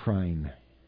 crying.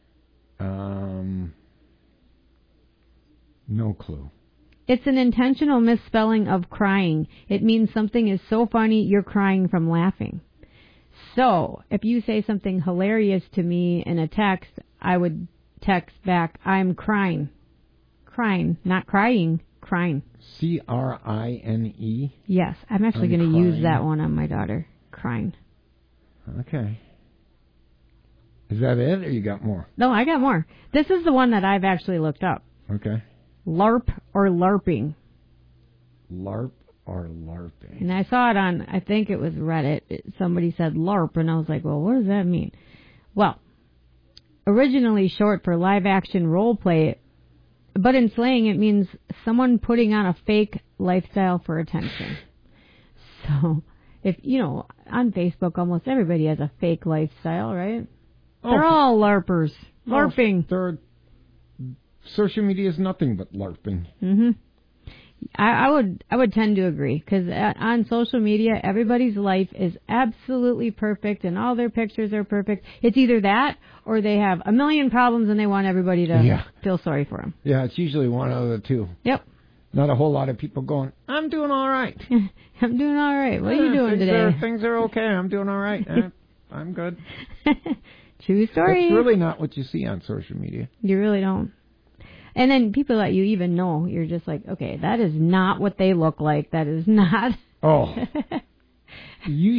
No clue. It's an intentional misspelling of crying. It means something is so funny you're crying from laughing. So, if you say something hilarious to me in a text, I would text back, I'm crying. Crying, not crying, crying. C-R-I-N-E? Yes, I'm actually going to use that one on my daughter. Crying. Okay. Is that it, or you got more? No, I got more. This is the one that I've actually looked up. Okay. LARP or LARPing. LARP or LARPing. And I saw it on, I think it was Reddit. Somebody said LARP, and I was like, well, what does that mean? Well, originally short for live action role play, but in slang it means someone putting on a fake lifestyle for attention. So, if, you know, on Facebook almost everybody has a fake lifestyle, right? They're all LARPers. LARPing. Social media is nothing but LARPing. Mm-hmm. I would tend to agree, because on social media, everybody's life is absolutely perfect, and all their pictures are perfect. It's either that, or they have a million problems, and they want everybody to feel sorry for them. Yeah, it's usually one of the two. Yep. Not a whole lot of people going, I'm doing all right. I'm doing all right. What are you doing today? Things are okay. I'm doing all right. I'm good. True story. That's really not what you see on social media. You really don't. And then people that you even know, you're just like, okay, that is not what they look like. That is not. Oh. You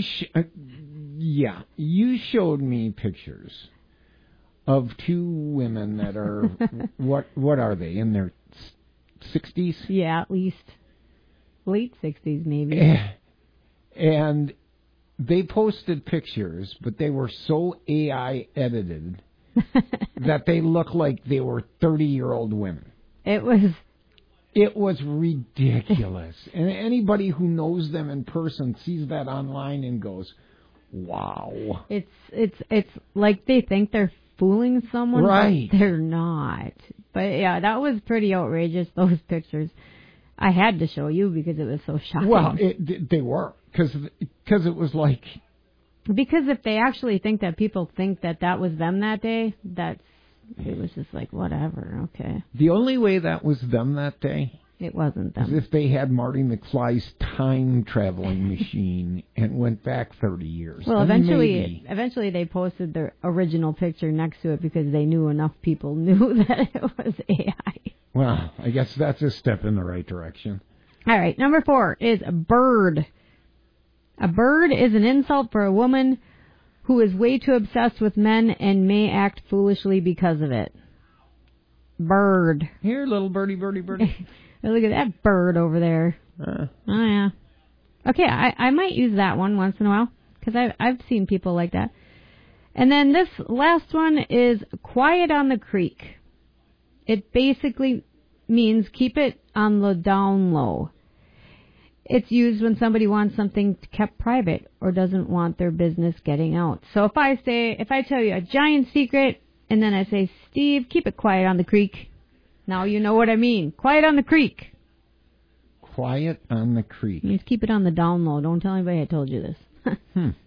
showed me pictures of two women that are, what are they, in their 60s? Yeah, at least. Late 60s, maybe. And they posted pictures, but they were so AI edited that they look like they were 30-year-old women. It was ridiculous. And anybody who knows them in person sees that online and goes, wow. It's like they think they're fooling someone, right? But they're not. But yeah, that was pretty outrageous, those pictures. I had to show you because it was so shocking. Well, they were, because it was like... Because if they actually think that people think that was them that day, it was just like, whatever, okay. The only way that was them that day... It wasn't them. Is if they had Marty McFly's time-traveling machine and went back 30 years. Well, eventually they posted their original picture next to it because they knew enough people knew that it was AI. Well, I guess that's a step in the right direction. All right, number 4 is a bird. A bird is an insult for a woman who is way too obsessed with men and may act foolishly because of it. Bird. Here, little birdie, birdie, birdie. Look at that bird over there. Oh, yeah. Okay, I might use that one once in a while, because I've seen people like that. And then this last one is quiet on the creek. It basically means keep it on the down low. It's used when somebody wants something kept private or doesn't want their business getting out. So if I tell you a giant secret, and then I say, Steve, keep it quiet on the creek. Now you know what I mean. Quiet on the creek. Quiet on the creek. Just keep it on the down low. Don't tell anybody I told you this.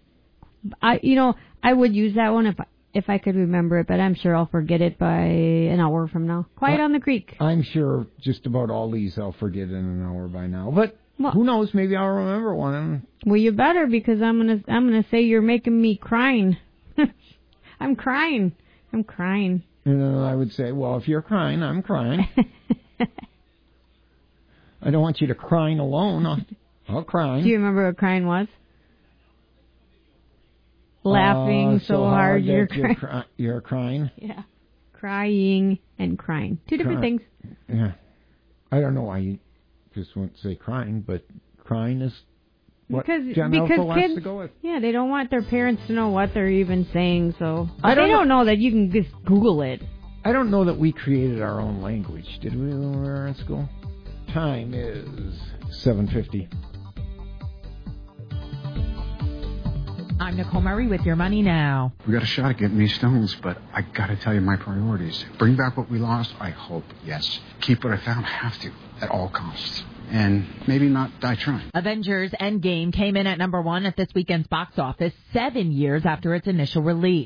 I would use that one if I could remember it, but I'm sure I'll forget it by an hour from now. Quiet on the creek. I'm sure just about all these I'll forget in an hour by now. But who knows? Maybe I'll remember one. Well, you better, because I'm gonna say you're making me crying. I'm crying. And then I would say, well, if you're crying, I'm crying. I don't want you to crying alone. I'll cry. Do you remember what crying was? Laughing so hard you're crying. You're crying? Yeah. Crying and crying. Two different things. Yeah. I don't know why you just won't say crying, but crying is what John Alpha wants to go with. Yeah, they don't want their parents to know what they're even saying, so they don't know that you can just Google it. I don't know that we created our own language. Did we when we were in school? Time is 7:50. I'm Nicole Murray with Your Money Now. We got a shot at getting these stones, but I gotta tell you my priorities. Bring back what we lost, I hope, yes. Keep what I found, have to, at all costs. And maybe not die trying. Avengers Endgame came in at number 1 at this weekend's box office 7 years after its initial release.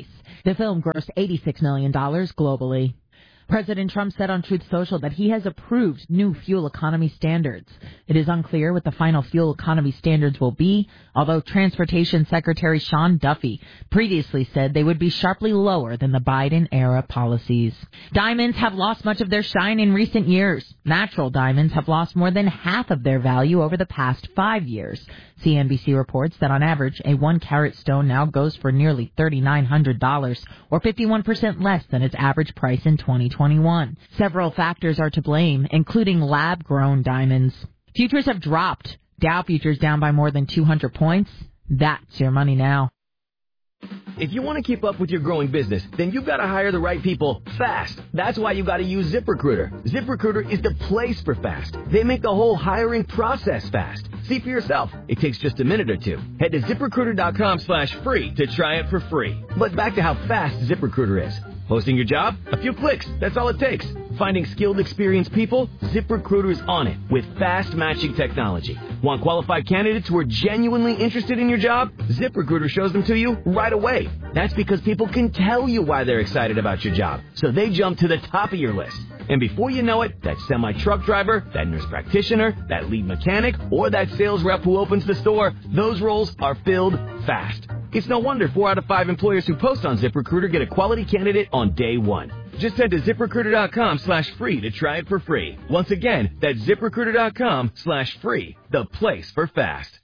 The film grossed $86 million globally. President Trump said on Truth Social that he has approved new fuel economy standards. It is unclear what the final fuel economy standards will be, although Transportation Secretary Sean Duffy previously said they would be sharply lower than the Biden-era policies. Diamonds have lost much of their shine in recent years. Natural diamonds have lost more than half of their value over the past 5 years. CNBC reports that on average, a 1-carat stone now goes for nearly $3,900, or 51% less than its average price in 2021. Several factors are to blame, including lab-grown diamonds. Futures have dropped. Dow futures down by more than 200 points. That's your money now. If you want to keep up with your growing business, then you've got to hire the right people fast. That's why you've got to use ZipRecruiter. ZipRecruiter is the place for fast. They make the whole hiring process fast. See for yourself. It takes just a minute or two. Head to ZipRecruiter.com/free to try it for free. But back to how fast ZipRecruiter is. Posting your job? A few clicks. That's all it takes. Finding skilled, experienced people? ZipRecruiter is on it with fast matching technology. Want qualified candidates who are genuinely interested in your job? ZipRecruiter shows them to you right away. That's because people can tell you why they're excited about your job, so they jump to the top of your list. And before you know it, that semi-truck driver, that nurse practitioner, that lead mechanic, or that sales rep who opens the store, those roles are filled fast. It's no wonder 4 out of 5 employers who post on ZipRecruiter get a quality candidate on day one. Just head to ZipRecruiter.com/free to try it for free. Once again, that's ZipRecruiter.com/free, the place for fast.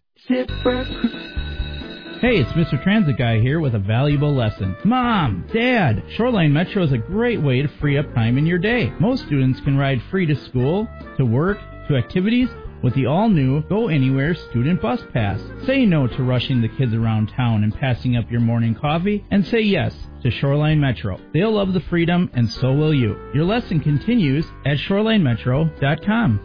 Hey, it's Mr. Transit Guy here with a valuable lesson. Mom, Dad, Shoreline Metro is a great way to free up time in your day. Most students can ride free to school, to work, to activities with the all-new Go Anywhere Student Bus Pass. Say no to rushing the kids around town and passing up your morning coffee, and say yes to Shoreline Metro. They'll love the freedom, and so will you. Your lesson continues at ShorelineMetro.com.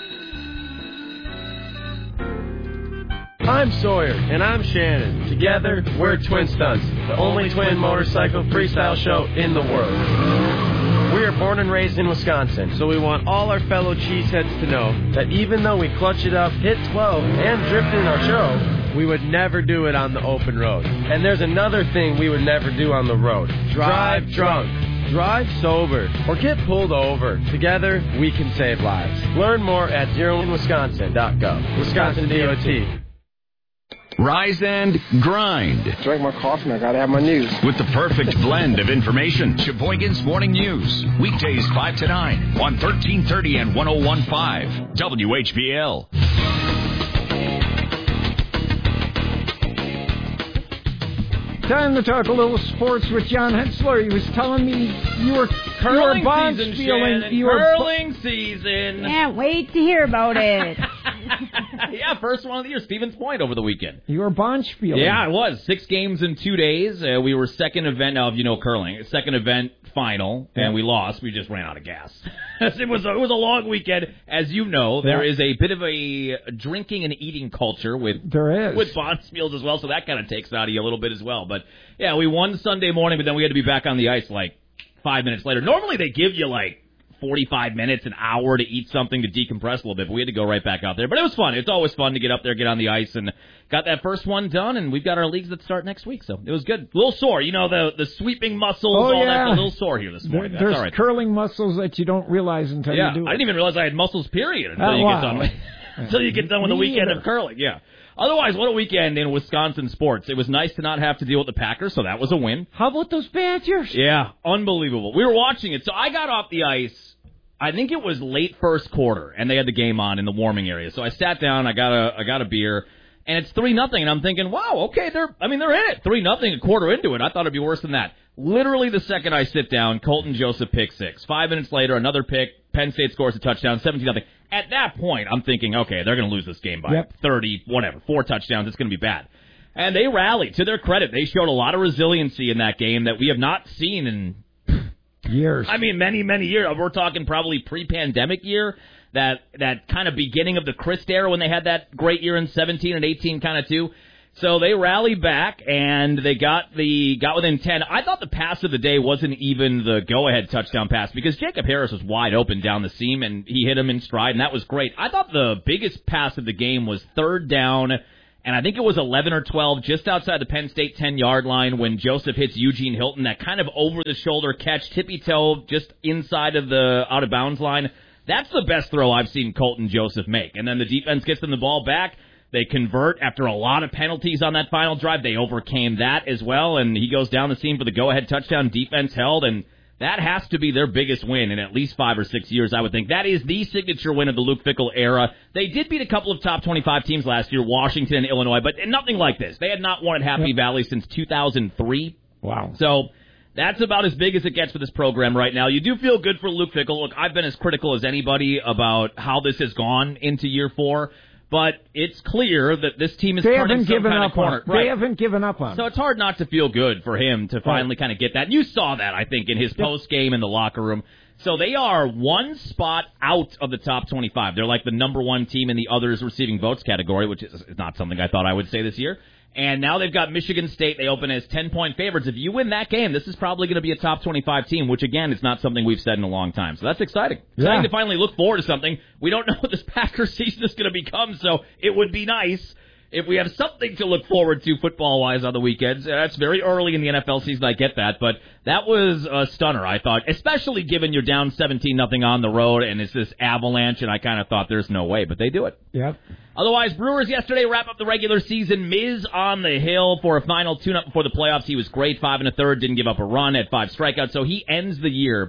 I'm Sawyer, and I'm Shannon. Together, we're Twin Stunts, the only twin motorcycle freestyle show in the world. We are born and raised in Wisconsin, so we want all our fellow cheeseheads to know that even though we clutch it up, hit 12, and drift in our show, we would never do it on the open road. And there's another thing we would never do on the road. Drive drunk. Drive sober. Or get pulled over. Together, we can save lives. Learn more at zeroinwisconsin.gov. Wisconsin DOT. Rise and grind. Drink my coffee, I gotta have my news. With the perfect blend of information. Sheboygan's Morning News. Weekdays 5 to 9 on 1330 and 101.5 WHBL. Time to talk a little sports with John Hensler. He was telling me you were curling season, curling season. Can't wait to hear about it. Yeah, first one of the year, Stevens Point over the weekend. You were bonspieling. Yeah, it was. 6 games in 2 days. We were second event, now if you know curling, second event final, and we lost. We just ran out of gas. It was a long weekend. As you know, there is a bit of a drinking and eating culture with bonspiels as well, so that kind of takes it out of you a little bit as well. But, yeah, we won Sunday morning, but then we had to be back on the ice like 5 minutes later. Normally they give you like 45 minutes, an hour to eat something to decompress a little bit, but we had to go right back out there. But it was fun. It's always fun to get up there, get on the ice, and got that first one done, and we've got our leagues that start next week, so it was good. A little sore. You know, the sweeping muscles, that's a little sore here this morning. There's all right. curling muscles that you don't realize until you do it. I didn't even realize I had muscles, period, until you get done. Until you get done with the weekend of curling, yeah. Otherwise, what a weekend in Wisconsin sports. It was nice to not have to deal with the Packers, so that was a win. How about those Badgers? Yeah, unbelievable. We were watching it, so I got off the ice. I think it was late first quarter, and they had the game on in the warming area. So I sat down, I got a beer, and it's 3-0, and I'm thinking, wow, okay, they're in it. 3-0, a quarter into it. I thought it'd be worse than that. Literally the second I sit down, Colton Joseph pick 6. 5 minutes later, another pick. Penn State scores a touchdown, 17-0. At that point, I'm thinking, okay, they're going to lose this game by 30, whatever, 4 touchdowns. It's going to be bad. And they rallied. To their credit, they showed a lot of resiliency in that game that we have not seen in years. I mean, many, many years. We're talking probably pre-pandemic year, that kind of beginning of the Christ era when they had that great year in 17 and 18 kind of too. So they rallied back, and they got within 10. I thought the pass of the day wasn't even the go-ahead touchdown pass because Jacob Harris was wide open down the seam, and he hit him in stride, and that was great. I thought the biggest pass of the game was 3rd down And I think it was 11 or 12 just outside the Penn State 10-yard line when Joseph hits Eugene Hilton, that kind of over-the-shoulder catch, tippy-toe, just inside of the out-of-bounds line. That's the best throw I've seen Colton Joseph make. And then the defense gets them the ball back. They convert after a lot of penalties on that final drive. They overcame that as well, and he goes down the seam for the go-ahead touchdown. Defense held, and that has to be their biggest win in at least 5 or 6 years, I would think. That is the signature win of the Luke Fickell era. They did beat a couple of top 25 teams last year, Washington and Illinois, but nothing like this. They had not won at Happy Valley since 2003. Wow. So that's about as big as it gets for this program right now. You do feel good for Luke Fickell. Look, I've been as critical as anybody about how this has gone into year 4. But it's clear that this team is turning some kind of corner. They haven't given up on it. So it's hard not to feel good for him to finally kind of get that. And you saw that, I think, in his post-game in the locker room. So they are one spot out of the top 25. They're like the number 1 team in the others receiving votes category, which is not something I thought I would say this year. And now they've got Michigan State. They open as 10-point favorites. If you win that game, this is probably going to be a top 25 team, which, again, is not something we've said in a long time. So that's exciting. Exciting to finally look forward to something. We don't know what this Packers season is going to become, so it would be nice if we have something to look forward to football-wise on the weekends. That's very early in the NFL season, I get that, but that was a stunner, I thought, especially given you're down 17-0 on the road, and it's this avalanche, and I kind of thought there's no way, but they do it. Yep. Otherwise, Brewers yesterday wrap up the regular season. Miz on the hill for a final tune-up before the playoffs. He was great, 5 1/3, didn't give up a run, had 5 strikeouts, so he ends the year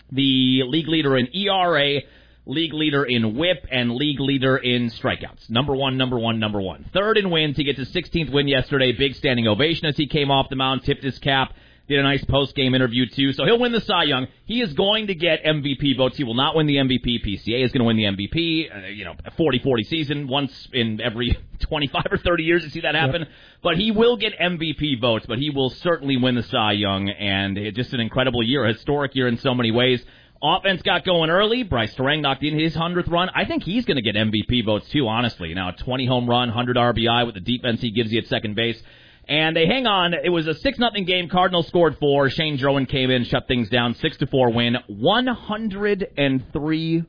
the league leader in ERA, league leader in whip, and league leader in strikeouts. Number one. Third in wins. He gets his 16th win yesterday. Big standing ovation as he came off the mound, tipped his cap, did a nice post-game interview, too. So he'll win the Cy Young. He is going to get MVP votes. He will not win the MVP. PCA is going to win the MVP. A 40-40 season. Once in every 25 or 30 years you see that happen. Yep. But he will get MVP votes, but he will certainly win the Cy Young. And it's just an incredible year, a historic year in so many ways. Offense got going early. Bryce Terang knocked in his 100th run. I think he's going to get MVP votes, too, honestly. Now, a 20-home run, 100 RBI with the defense he gives you at second base. And they hang on. It was a 6-0 game. Cardinals scored 4. Shane Drowan came in, shut things down. 6-4 win. 103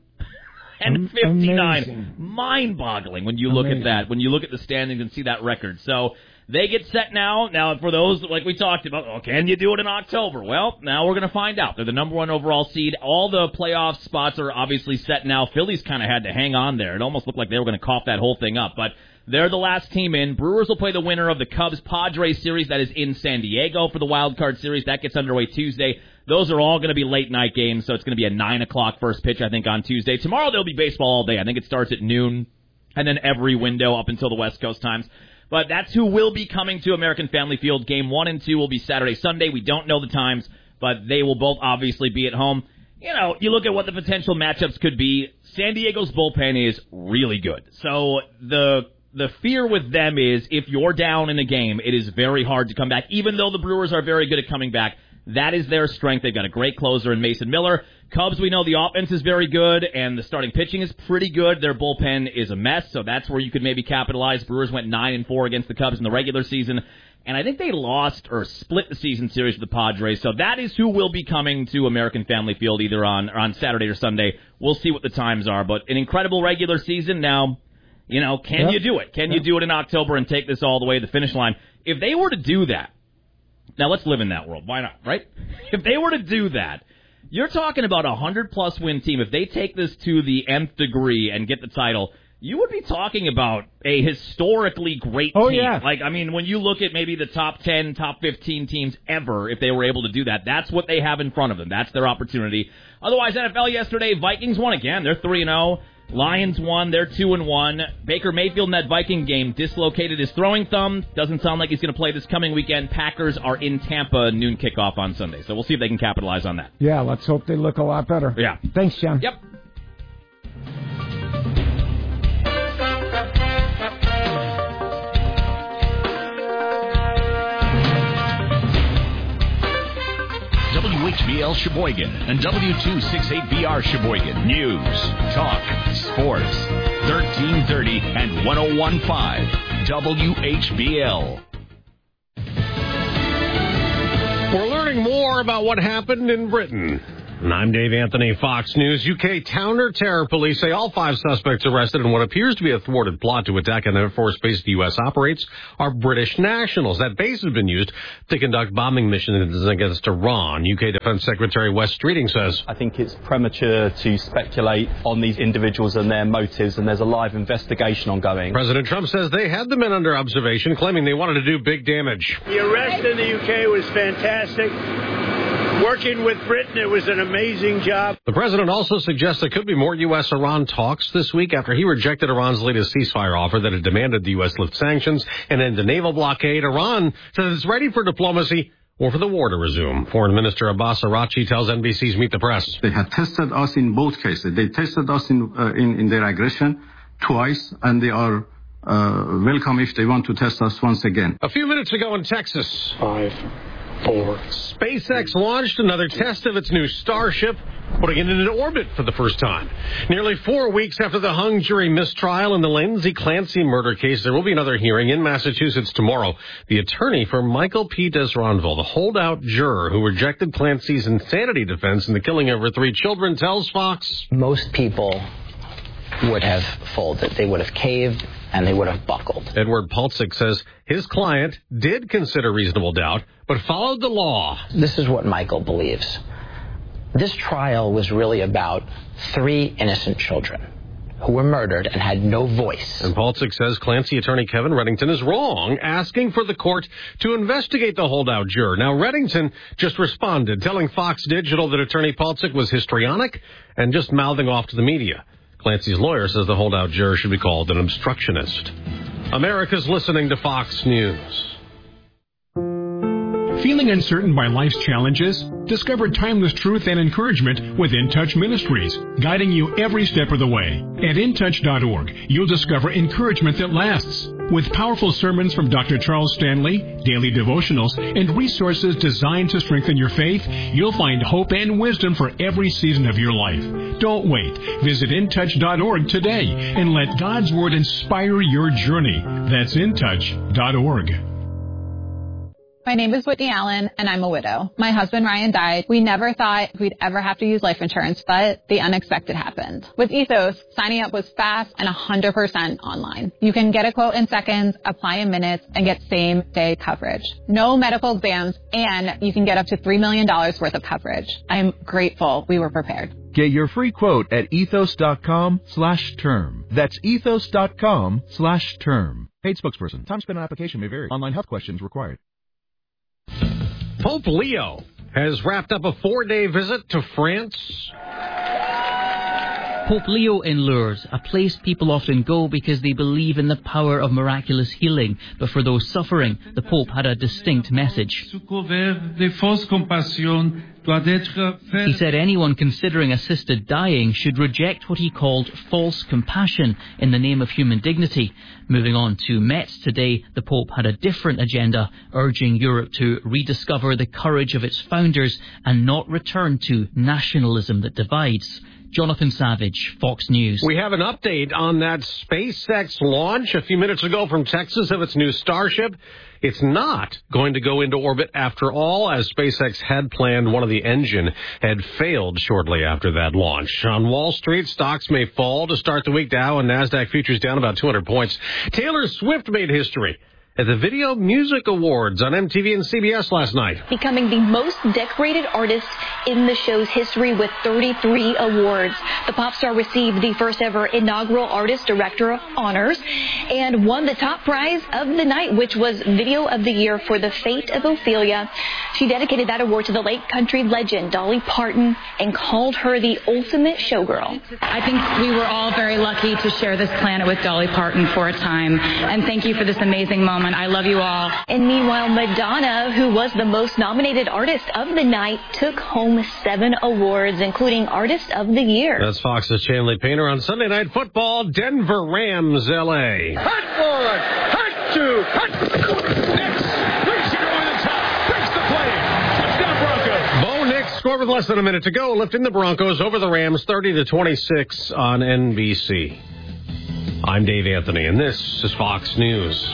and 59. Amazing. Mind-boggling when you look at that. When you look at the standings and see that record. So they get set now. Now, for those, like we talked about, can you do it in October? Well, now we're going to find out. They're the number 1 overall seed. All the playoff spots are obviously set now. Phillies kind of had to hang on there. It almost looked like they were going to cough that whole thing up. But they're the last team in. Brewers will play the winner of the Cubs-Padres series. That is in San Diego for the wild card series. That gets underway Tuesday. Those are all going to be late-night games, so it's going to be a 9 o'clock first pitch, I think, on Tuesday. Tomorrow there'll be baseball all day. I think it starts at noon, and then every window up until the West Coast times. But that's who will be coming to American Family Field. Game 1 and 2 will be Saturday, Sunday. We don't know the times, but they will both obviously be at home. You look at what the potential matchups could be. San Diego's bullpen is really good. So the fear with them is if you're down in a game, it is very hard to come back. Even though the Brewers are very good at coming back, that is their strength. They've got a great closer in Mason Miller. Cubs, we know the offense is very good, and the starting pitching is pretty good. Their bullpen is a mess, so that's where you could maybe capitalize. Brewers went 9-4 against the Cubs in the regular season, and I think they lost or split the season series with the Padres. So that is who will be coming to American Family Field either on Saturday or Sunday. We'll see what the times are, but an incredible regular season. Now, can you do it? Can you do it in October and take this all the way to the finish line? If they were to do that, now let's live in that world. Why not, right? If they were to do that, you're talking about a 100-plus win team. If they take this to the nth degree and get the title, you would be talking about a historically great team. Yeah. When you look at maybe the top 10, top 15 teams ever, if they were able to do that, that's what they have in front of them. That's their opportunity. Otherwise, NFL yesterday, Vikings won again. They're 3-0. Lions won. They're 2-1. Baker Mayfield in that Viking game dislocated his throwing thumb. Doesn't sound like he's going to play this coming weekend. Packers are in Tampa, noon kickoff on Sunday. So we'll see if they can capitalize on that. Yeah, let's hope they look a lot better. Yeah. Thanks, John. Yep. WHBL Sheboygan and W268BR Sheboygan. News, talk, sports. 1330 and 101.5 WHBL. We're learning more about what happened in Britain. And I'm Dave Anthony, Fox News. UK counter-terror police say all 5 suspects arrested in what appears to be a thwarted plot to attack an Air Force base the U.S. operates are British nationals. That base has been used to conduct bombing missions against Iran. UK Defense Secretary Wes Streeting says, I think it's premature to speculate on these individuals and their motives, and there's a live investigation ongoing. President Trump says they had the men under observation, claiming they wanted to do big damage. The arrest in the UK was fantastic. Working with Britain, it was an amazing job. The president also suggests there could be more U.S.-Iran talks this week after he rejected Iran's latest ceasefire offer that had demanded the U.S. lift sanctions and end the naval blockade. Iran says it's ready for diplomacy or for the war to resume. Foreign Minister Abbas Araghchi tells NBC's Meet the Press. They had tested us in both cases. They tested us in their aggression twice, and they are welcome if they want to test us once again. A few minutes ago in Texas, 5, 4. SpaceX launched another test of its new Starship, putting it into orbit for the first time. Nearly 4 weeks after the hung jury mistrial in the Lindsay Clancy murder case, there will be another hearing in Massachusetts tomorrow. The attorney for Michael P. Desronville, the holdout juror who rejected Clancy's insanity defense in the killing of her 3 children, tells Fox, most people would have folded. They would have caved and they would have buckled. Edward Pulsick says his client did consider reasonable doubt, but followed the law. This is what Michael believes. This trial was really about 3 innocent children who were murdered and had no voice. And Pulsick says Clancy attorney Kevin Reddington is wrong, asking for the court to investigate the holdout juror. Now, Reddington just responded, telling Fox Digital that attorney Pulsick was histrionic and just mouthing off to the media. Clancy's lawyer says the holdout juror should be called an obstructionist. America's listening to Fox News. Feeling uncertain by life's challenges? Discover timeless truth and encouragement with In Touch Ministries, guiding you every step of the way. At intouch.org, you'll discover encouragement that lasts. With powerful sermons from Dr. Charles Stanley, daily devotionals, and resources designed to strengthen your faith, you'll find hope and wisdom for every season of your life. Don't wait. Visit intouch.org today and let God's Word inspire your journey. That's intouch.org. My name is Whitney Allen, and I'm a widow. My husband, Ryan, died. We never thought we'd ever have to use life insurance, but the unexpected happened. With Ethos, signing up was fast and 100% online. You can get a quote in seconds, apply in minutes, and get same-day coverage. No medical exams, and you can get up to $3 million worth of coverage. I'm grateful we were prepared. Get your free quote at ethos.com/term. That's ethos.com/term. Paid spokesperson. Time spent on application may vary. Online health questions required. Pope Leo has wrapped up a 4-day visit to France. Pope Leo in Lourdes, a place people often go because they believe in the power of miraculous healing. But for those suffering, the Pope had a distinct message. He said anyone considering assisted dying should reject what he called false compassion in the name of human dignity. Moving on to Metz today, the Pope had a different agenda, urging Europe to rediscover the courage of its founders and not return to nationalism that divides. Jonathan Savage, Fox News. We have an update on that SpaceX launch a few minutes ago from Texas of its new Starship. It's not going to go into orbit after all, as SpaceX had planned. One of the engine had failed shortly after that launch. On Wall Street, stocks may fall to start the week. Dow and NASDAQ futures down about 200 points. Taylor Swift made history at the Video Music Awards on MTV and CBS last night. Becoming the most decorated artist in the show's history with 33 awards. The pop star received the first ever inaugural Artist Director Honors and won the top prize of the night, which was Video of the Year for The Fate of Ophelia. She dedicated that award to the late country legend Dolly Parton and called her the ultimate showgirl. I think we were all very lucky to share this planet with Dolly Parton for a time. And thank you for this amazing moment. I love you all. And meanwhile, Madonna, who was the most nominated artist of the night, took home 7 awards, including Artist of the Year. That's Fox's Chanley Painter on Sunday Night Football. Denver Rams, L.A. Hut forward, hut 2, hut. Nix, reaching over the top, breaks the play. Touchdown Broncos. Bo Nix scored with less than a minute to go, lifting the Broncos over the Rams 30-26 on NBC. I'm Dave Anthony, and this is Fox News.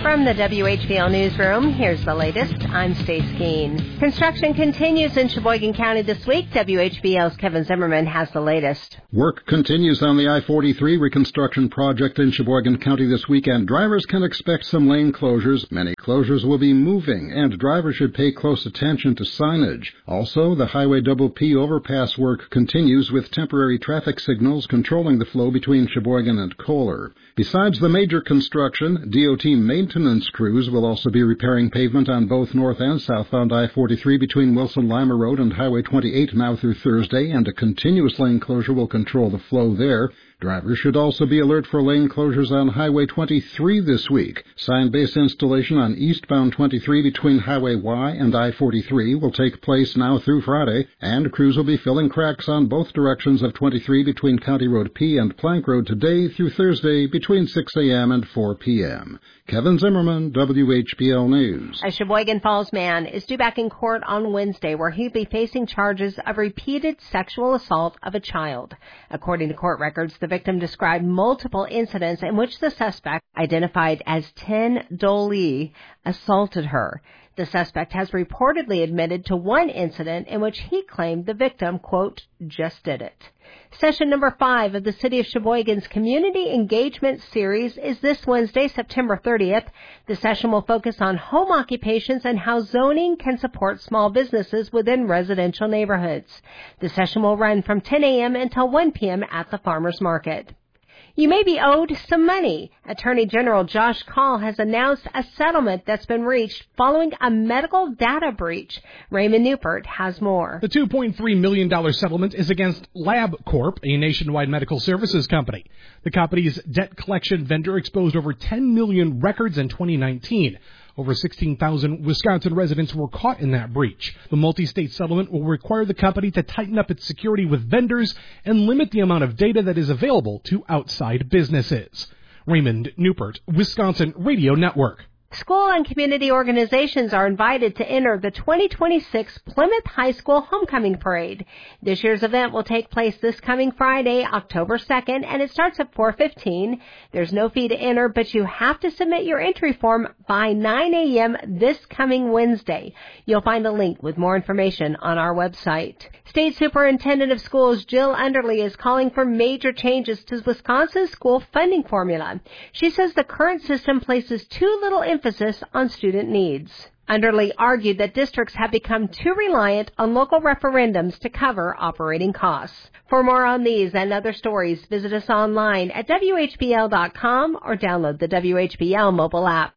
From the WHBL Newsroom, here's the latest. I'm Stace Keene. Construction continues in Sheboygan County this week. WHBL's Kevin Zimmerman has the latest. Work continues on the I-43 reconstruction project in Sheboygan County this weekend. Drivers can expect some lane closures. Many closures will be moving, and drivers should pay close attention to signage. Also, the Highway Double P overpass work continues with temporary traffic signals controlling the flow between Sheboygan and Kohler. Besides the major construction, DOT maintenance crews will also be repairing pavement on both north and southbound I-43 between Wilson-Lima Road and Highway 28 now through Thursday, and a continuous lane closure will control the flow there. Drivers should also be alert for lane closures on Highway 23 this week. Sign base installation on eastbound 23 between Highway Y and I-43 will take place now through Friday, and crews will be filling cracks on both directions of 23 between County Road P and Plank Road today through Thursday between 6 a.m. and 4 p.m. Kevin Zimmerman, WHBL News. A Sheboygan Falls man is due back in court on Wednesday, where he'll be facing charges of repeated sexual assault of a child. According to court records, the victim described multiple incidents in which the suspect, identified as Tin Do-Lee, assaulted her. The suspect has reportedly admitted to one incident in which he claimed the victim, quote, just did it. Session number 5 of the City of Sheboygan's Community Engagement Series is this Wednesday, September 30th. The session will focus on home occupations and how zoning can support small businesses within residential neighborhoods. The session will run from 10 a.m. until 1 p.m. at the Farmers Market. You may be owed some money. Attorney General Josh Kaul has announced a settlement that's been reached following a medical data breach. Raymond Newport has more. The $2.3 million settlement is against LabCorp, a nationwide medical services company. The company's debt collection vendor exposed over 10 million records in 2019. Over 16,000 Wisconsin residents were caught in that breach. The multi-state settlement will require the company to tighten up its security with vendors and limit the amount of data that is available to outside businesses. Raymond Newport, Wisconsin Radio Network. School and community organizations are invited to enter the 2026 Plymouth High School Homecoming Parade. This year's event will take place this coming Friday, October 2nd, and it starts at 4:15. There's no fee to enter, but you have to submit your entry form by 9 a.m. this coming Wednesday. You'll find a link with more information on our website. State Superintendent of Schools Jill Underly is calling for major changes to Wisconsin's school funding formula. She says the current system places too little emphasis on student needs. Underly argued that districts have become too reliant on local referendums to cover operating costs. For more on these and other stories, visit us online at WHBL.com or download the WHBL mobile app.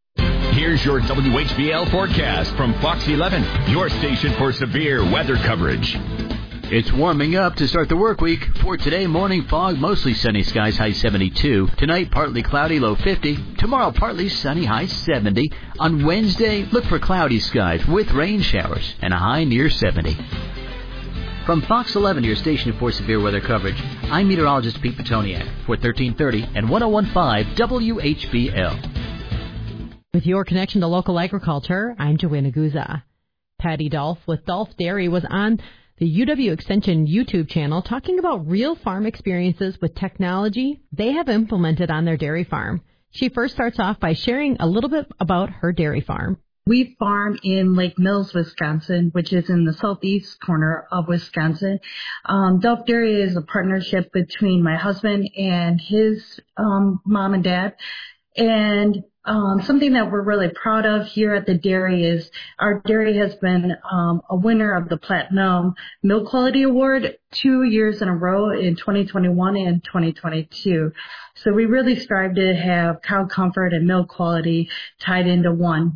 Here's your WHBL forecast from Fox 11, your station for severe weather coverage. It's warming up to start the work week. For today, morning fog, mostly sunny skies, high 72. Tonight, partly cloudy, low 50. Tomorrow, partly sunny, high 70. On Wednesday, look for cloudy skies with rain showers and a high near 70. From Fox 11, your station for severe weather coverage, I'm meteorologist Pete Petoniak for 1330 and 1015 WHBL. With your connection to local agriculture, I'm Joanna Guza. Patty Dolph with Dolph Dairy was on the UW Extension YouTube channel talking about real farm experiences with technology they have implemented on their dairy farm. She first starts off by sharing a little bit about her dairy farm. We farm in Lake Mills, Wisconsin, which is in the southeast corner of Wisconsin. Dolph Dairy is a partnership between my husband and his mom and dad. And something that we're really proud of here at the dairy is our dairy has been a winner of the Platinum Milk Quality Award 2 years in a row in 2021 and 2022. So we really strive to have cow comfort and milk quality tied into one.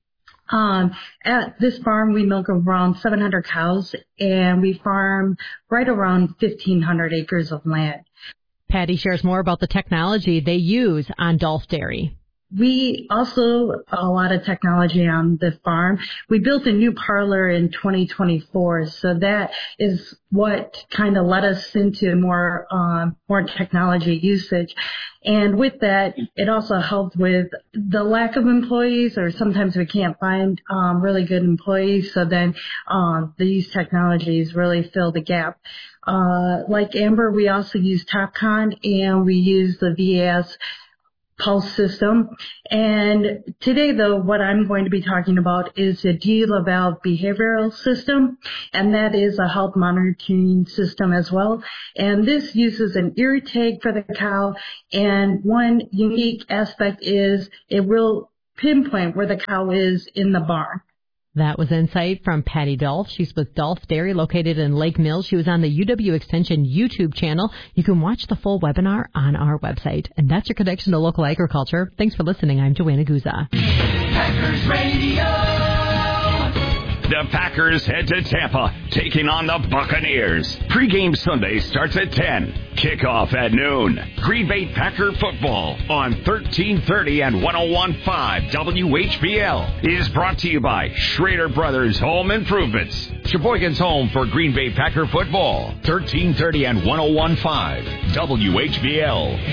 At this farm, we milk around 700 cows, and we farm right around 1,500 acres of land. Patty shares more about the technology they use on Dolph Dairy. We also, a lot of technology on the farm. We built a new parlor in 2024, so that is what kind of led us into more technology usage. And with that, it also helped with the lack of employees, or sometimes we can't find really good employees, so then these technologies really fill the gap. Like Amber, we also use TopCon, and we use the VAS pulse system. And today, though, what I'm going to be talking about is the D-Laval behavioral system, and that is a health monitoring system as well. And this uses an ear tag for the cow, and one unique aspect is it will pinpoint where the cow is in the barn. That was insight from Patty Dolph. She's with Dolph Dairy located in Lake Mills. She was on the UW Extension YouTube channel. You can watch the full webinar on our website. And that's your connection to local agriculture. Thanks for listening. I'm Joanna Guza. Packers Radio. The Packers head to Tampa, taking on the Buccaneers. Pre-game Sunday starts at 10. Kickoff at noon. Green Bay Packer football on 1330 and 101.5 WHBL is brought to you by Schrader Brothers Home Improvements. Sheboygan's home for Green Bay Packer football. 1330 and 101.5 WHBL.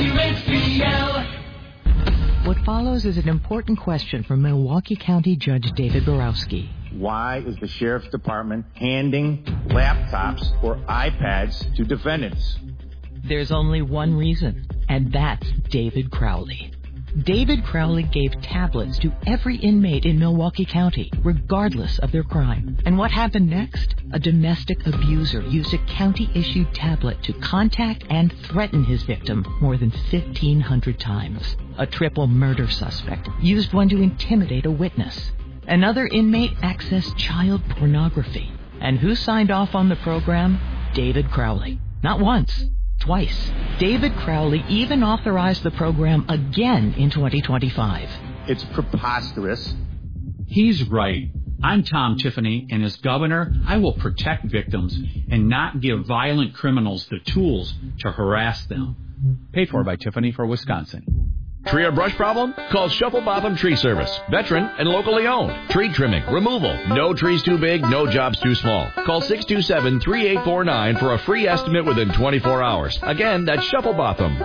WHBL. What follows is an important question from Milwaukee County Judge David Borowski. Why is the Sheriff's Department handing laptops or iPads to defendants? There's only one reason, and that's David Crowley. David Crowley gave tablets to every inmate in Milwaukee County, regardless of their crime. And what happened next? A domestic abuser used a county-issued tablet to contact and threaten his victim more than 1,500 times. A triple murder suspect used one to intimidate a witness. Another inmate accessed child pornography. And who signed off on the program? David Crowley. Not once, twice. David Crowley even authorized the program again in 2025. It's preposterous. He's right. I'm Tom Tiffany, and as governor, I will protect victims and not give violent criminals the tools to harass them. Paid for by Tiffany for Wisconsin. Tree or brush problem? Call Shuffle Botham Tree Service. Veteran and locally owned. Tree trimming, removal. No trees too big, no jobs too small. Call 627-3849 for a free estimate within 24 hours. Again, that's Shuffle Botham.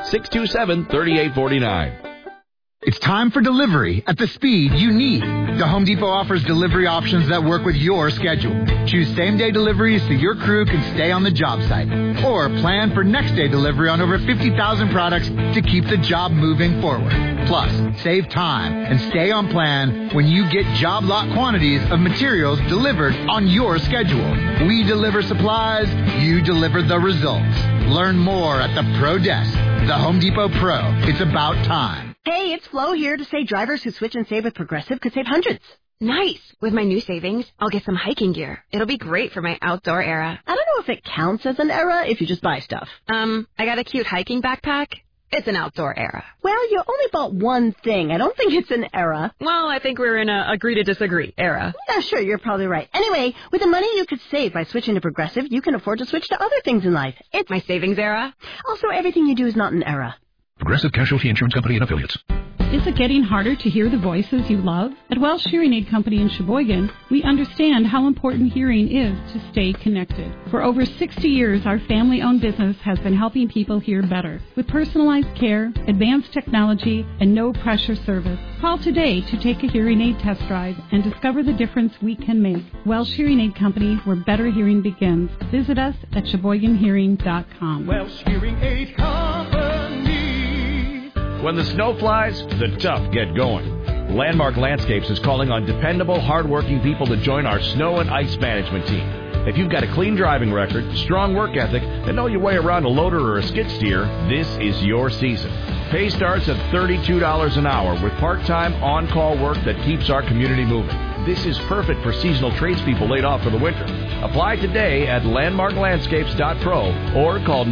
627-3849. It's time for delivery at the speed you need. The Home Depot offers delivery options that work with your schedule. Choose same-day deliveries so your crew can stay on the job site. Or plan for next-day delivery on over 50,000 products to keep the job moving forward. Plus, save time and stay on plan when you get job lot quantities of materials delivered on your schedule. We deliver supplies, you deliver the results. Learn more at the Pro Desk. The Home Depot Pro. It's about time. Hey, it's Flo here to say drivers who switch and save with Progressive could save hundreds. Nice. With my new savings, I'll get some hiking gear. It'll be great for my outdoor era. I don't know if it counts as an era if you just buy stuff. I got a cute hiking backpack. It's an outdoor era. Well, you only bought one thing. I don't think it's an era. Well, I think we're in a agree to disagree era. Yeah, sure, you're probably right. Anyway, with the money you could save by switching to Progressive, you can afford to switch to other things in life. It's my savings era. Also, everything you do is not an era. Progressive Casualty Insurance Company and Affiliates. Is it getting harder to hear the voices you love? At Welsh Hearing Aid Company in Sheboygan, we understand how important hearing is to stay connected. For over 60 years, our family-owned business has been helping people hear better. With personalized care, advanced technology, and no-pressure service. Call today to take a hearing aid test drive and discover the difference we can make. Welsh Hearing Aid Company, where better hearing begins. Visit us at SheboyganHearing.com. Welsh Hearing Aid Company. When the snow flies, the tough get going. Landmark Landscapes is calling on dependable, hardworking people to join our snow and ice management team. If you've got a clean driving record, strong work ethic, and know your way around a loader or a skid steer, this is your season. Pay starts at $32 an hour with part-time on-call work that keeps our community moving. This is perfect for seasonal tradespeople laid off for the winter. Apply today at landmarklandscapes.pro or call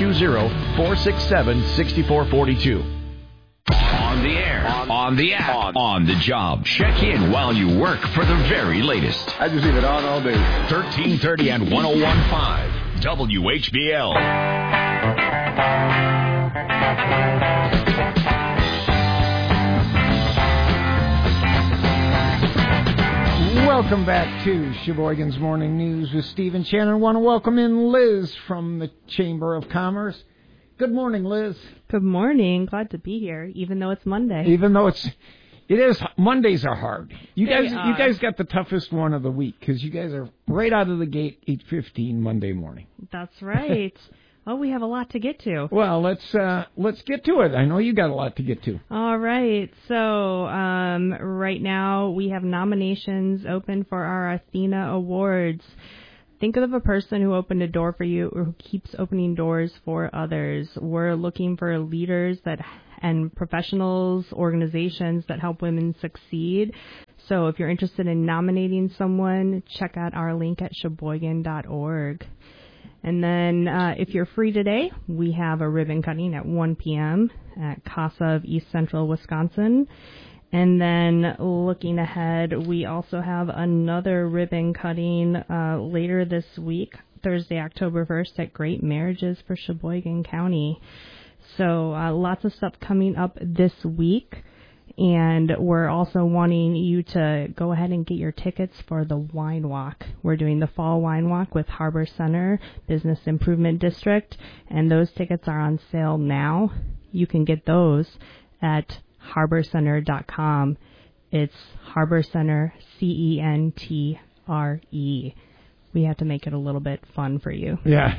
920-467-6442. On the air, on the app, on the job. Check in while you work for the very latest. I just leave it on all day. 1330 and 101.5 WHBL. Welcome back to Sheboygan's Morning News with Stephen Shannon. I want to welcome in Liz from the Chamber of Commerce. Good morning, Liz. Good morning. Glad to be here, even though it's Monday. Even though it is, Mondays are hard. You guys got the toughest one of the week because you guys are right out of the gate 8:15 Monday morning. That's right. Well, we have a lot to get to. Well, let's get to it. I know you got a lot to get to. All right. So right now we have nominations open for our Athena Awards. Think of a person who opened a door for you or who keeps opening doors for others. We're looking for leaders and professionals, organizations that help women succeed. So if you're interested in nominating someone, check out our link at Sheboygan.org. And then if you're free today, we have a ribbon cutting at 1 p.m. at Casa of East Central, Wisconsin. And then looking ahead, we also have another ribbon cutting later this week, Thursday, October 1st at Great Marriages for Sheboygan County. So lots of stuff coming up this week. And we're also wanting you to go ahead and get your tickets for the Wine Walk. We're doing the Fall Wine Walk with Harbor Center Business Improvement District, and those tickets are on sale now. You can get those at harborcenter.com. It's Harbor Center, CENTRE. We have to make it a little bit fun for you. Yeah.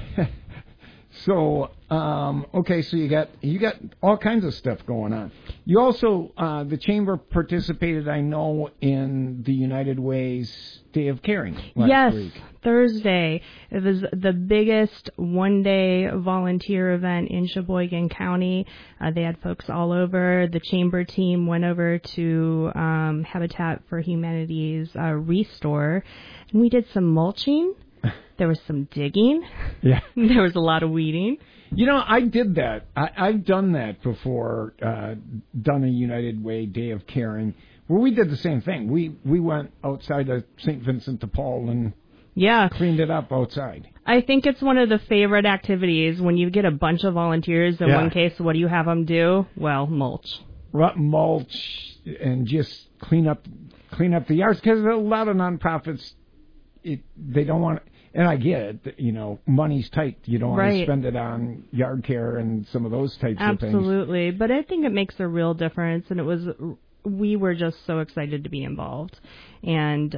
So, okay, so you got all kinds of stuff going on. You also, the Chamber participated, I know, in the United Way's Day of Caring last week. Yes, Thursday. It was the biggest one-day volunteer event in Sheboygan County. They had folks all over. The Chamber team went over to Habitat for Humanity's Restore, and we did some mulching. There was some digging. Yeah. There was a lot of weeding. You know, I did that. I've done that before, done a United Way Day of Caring, where we did the same thing. We went outside of St. Vincent de Paul and cleaned it up outside. I think it's one of the favorite activities when you get a bunch of volunteers. In one case, what do you have them do? Well, mulch. Mulch and just clean up the yards, because a lot of nonprofits, they don't want to. And I get it, you know, money's tight. You don't want to spend it on yard care and some of those types of things. Absolutely. But I think it makes a real difference. And we were just so excited to be involved. And,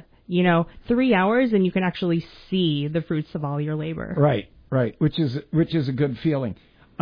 3 hours and you can actually see the fruits of all your labor. Right. Which is a good feeling.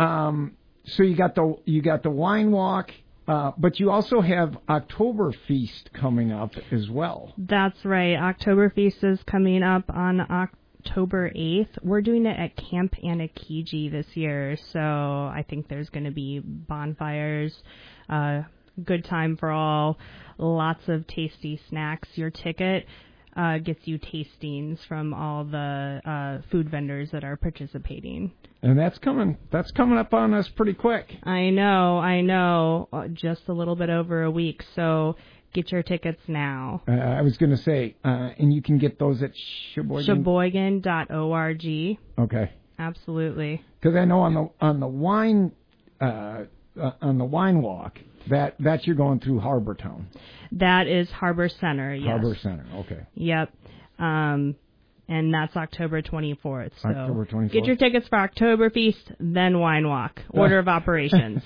So you got the Wine Walk. But you also have Oktoberfest coming up as well. That's right. Oktoberfest is coming up on October 8th. We're doing it at Camp Anakiji this year, so I think there's going to be bonfires, good time for all, lots of tasty snacks. Your ticket gets you tastings from all the food vendors that are participating. And that's coming up on us pretty quick. I know. Just a little bit over a week. So get your tickets now. I was going to say, and you can get those at Sheboygan.org. Okay. Absolutely. Because I know on the wine walk, that you're going through Harbortown. That is Harbor Center, yes. Harbor Center, okay. Yep. And that's October 24th. So October 24th. Get your tickets for Oktoberfest, then Wine Walk. Order of operations.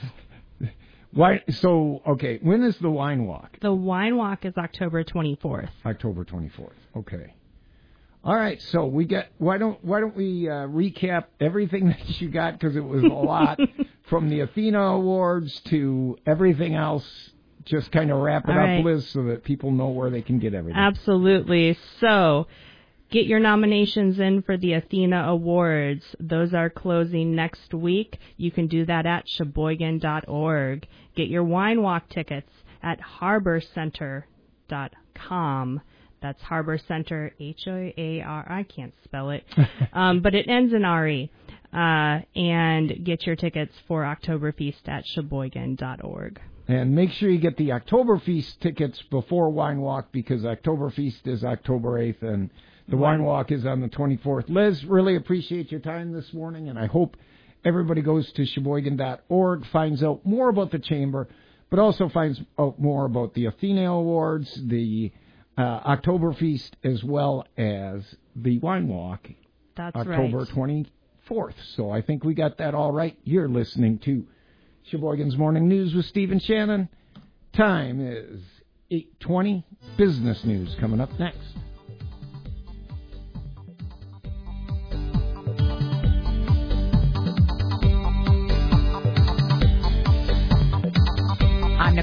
So, okay, when is the Wine Walk? The Wine Walk is October 24th. October 24th, okay. All right, so why don't we recap everything that you got, because it was a lot, from the Athena Awards to everything else. Just kind of wrap it up, Liz, so that people know where they can get everything. Absolutely. So get your nominations in for the Athena Awards. Those are closing next week. You can do that at Sheboygan.org. Get your Wine Walk tickets at harborcenter.com. That's Harbor Center, H-O-A-R. I can't spell it, but it ends in R-E. And get your tickets for Oktoberfest at Sheboygan.org. And make sure you get the Oktoberfest tickets before Wine Walk, because Oktoberfest is October 8th and the Wine Walk is on the 24th. Liz, really appreciate your time this morning, and I hope everybody goes to Sheboygan.org, finds out more about the Chamber, but also finds out more about the Athena Awards, the Oktoberfest, as well as the Wine Walk. That's October 24th. So I think we got that all right. You're listening to Sheboygan's Morning News with Steve and Shannon. Time is 8:20. Business news coming up next.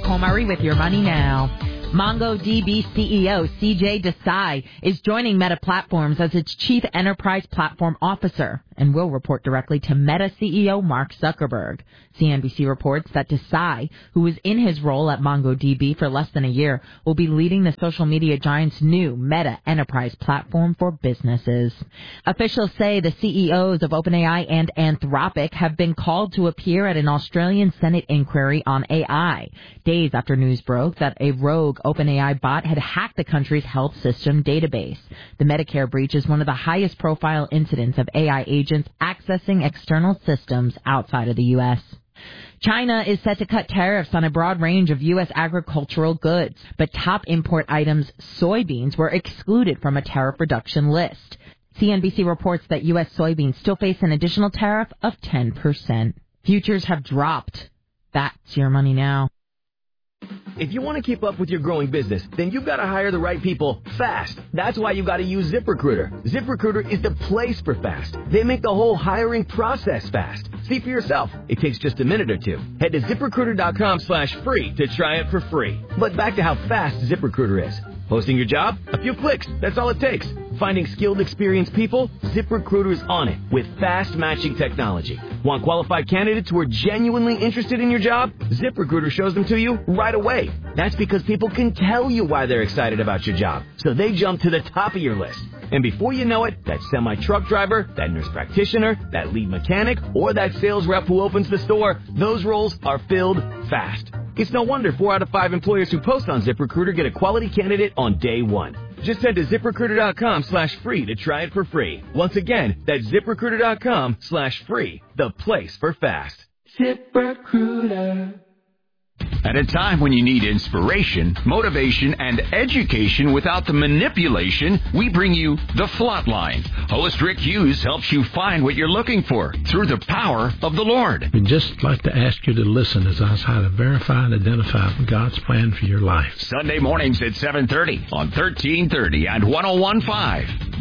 Nicole Murray with Your Money Now. MongoDB CEO CJ Desai is joining Meta Platforms as its Chief Enterprise Platform Officer and will report directly to Meta CEO Mark Zuckerberg. CNBC reports that Desai, who was in his role at MongoDB for less than a year, will be leading the social media giant's new Meta Enterprise Platform for businesses. Officials say the CEOs of OpenAI and Anthropic have been called to appear at an Australian Senate inquiry on AI, days after news broke that a rogue OpenAI bot had hacked the country's health system database. The Medicare breach is one of the highest profile incidents of AI agents accessing external systems outside of the U.S. China is set to cut tariffs on a broad range of U.S. agricultural goods, but top import items, soybeans, were excluded from a tariff reduction list. CNBC reports that U.S. soybeans still face an additional tariff of 10%. Futures have dropped. That's Your Money Now. If you want to keep up with your growing business, then you've got to hire the right people fast. That's why you've got to use ZipRecruiter. ZipRecruiter is the place for fast. They make the whole hiring process fast. See for yourself. It takes just a minute or two. Head to ZipRecruiter.com/free to try it for free. But back to how fast ZipRecruiter is. Posting your job? A few clicks. That's all it takes. Finding skilled, experienced people? ZipRecruiter's on it with fast matching technology. Want qualified candidates who are genuinely interested in your job? ZipRecruiter shows them to you right away. That's because people can tell you why they're excited about your job, so they jump to the top of your list. And before you know it, that semi-truck driver, that nurse practitioner, that lead mechanic, or that sales rep who opens the store, those roles are filled fast. It's no wonder 4 out of 5 employers who post on ZipRecruiter get a quality candidate on day one. Just head to ZipRecruiter.com/free to try it for free. Once again, that's ZipRecruiter.com/free, the place for fast. ZipRecruiter. At a time when you need inspiration, motivation, and education without the manipulation, we bring you The Flatline. Host Rick Hughes helps you find what you're looking for through the power of the Lord. We'd just like to ask you to listen as I try to verify and identify God's plan for your life. Sunday mornings at 7:30 on 1330 and 101.5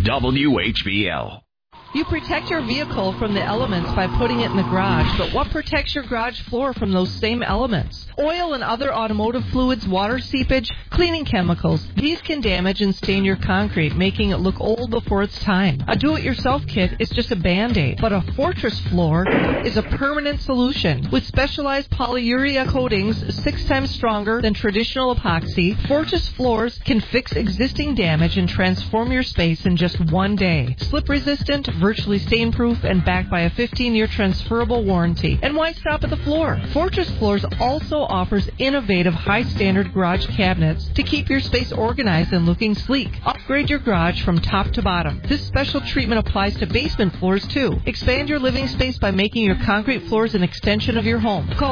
WHBL. You protect your vehicle from the elements by putting it in the garage, but what protects your garage floor from those same elements? Oil and other automotive fluids, water seepage, cleaning chemicals. These can damage and stain your concrete, making it look old before its time. A do-it-yourself kit is just a Band-Aid, but a Fortress floor is a permanent solution. With specialized polyurea coatings 6 times stronger than traditional epoxy, Fortress floors can fix existing damage and transform your space in just one day. Slip-resistant, virtually stain-proof, and backed by a 15-year transferable warranty. And why stop at the floor? Fortress Floors also offers innovative, high-standard garage cabinets to keep your space organized and looking sleek. Upgrade your garage from top to bottom. This special treatment applies to basement floors, too. Expand your living space by making your concrete floors an extension of your home. Call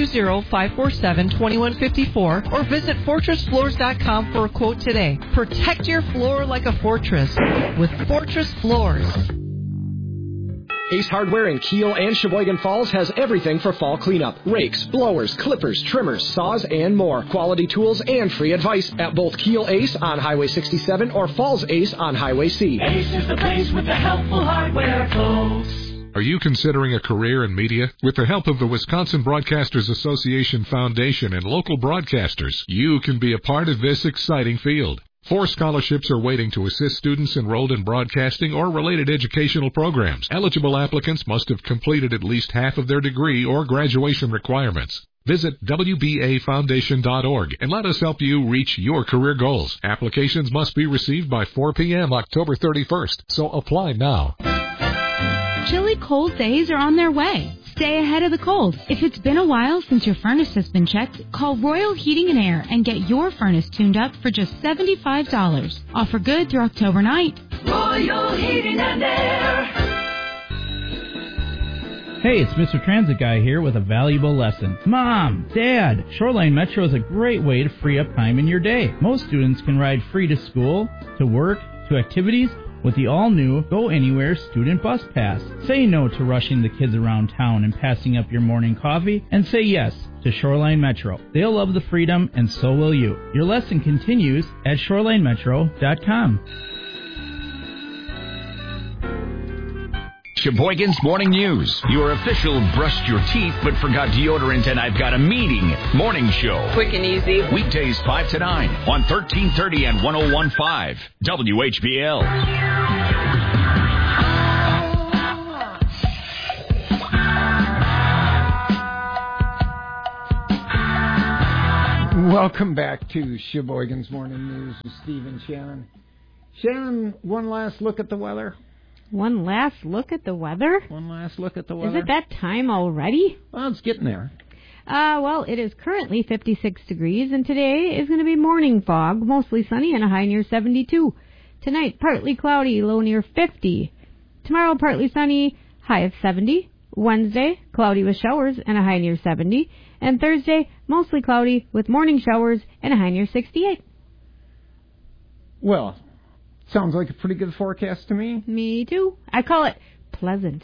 920-547-2154 or visit FortressFloors.com for a quote today. Protect your floor like a fortress with Fortress Floors. Ace Hardware in Kiel and Sheboygan Falls has everything for fall cleanup. Rakes, blowers, clippers, trimmers, saws, and more. Quality tools and free advice at both Kiel Ace on Highway 67 or Falls Ace on Highway C. Ace is the place with the helpful hardware, folks. Are you considering a career in media? With the help of the Wisconsin Broadcasters Association Foundation and local broadcasters, you can be a part of this exciting field. 4 scholarships are waiting to assist students enrolled in broadcasting or related educational programs. Eligible applicants must have completed at least half of their degree or graduation requirements. Visit WBAFoundation.org and let us help you reach your career goals. Applications must be received by 4 p.m. October 31st, so apply now. Chilly cold days are on their way. Stay ahead of the cold. If it's been a while since your furnace has been checked, call Royal Heating and Air and get your furnace tuned up for just $75. Offer good through October 9th. Royal Heating and Air. Hey, it's Mr. Transit Guy here with a valuable lesson. Mom, Dad, Shoreline Metro is a great way to free up time in your day. Most students can ride free to school, to work, to activities, with the all-new Go Anywhere Student Bus Pass. Say no to rushing the kids around town and passing up your morning coffee, and say yes to Shoreline Metro. They'll love the freedom, and so will you. Your lesson continues at shorelinemetro.com. Sheboygan's Morning News, your official brushed your teeth but forgot deodorant and I've got a meeting morning show. Quick and easy. Weekdays 5 to 9 on 1330 and 101.5 WHBL. Welcome back to Sheboygan's Morning News with Steve and Shannon. Shannon, one last look at the weather. One last look at the weather? One last look at the weather. Is it that time already? Well, it's getting there. Well, it is currently 56 degrees, and today is going to be morning fog, mostly sunny, and a high near 72. Tonight, partly cloudy, low near 50. Tomorrow, partly sunny, high of 70. Wednesday, cloudy with showers, and a high near 70. And Thursday, mostly cloudy with morning showers and a high near 68. Well, sounds like a pretty good forecast to me. Me too. I call it pleasant.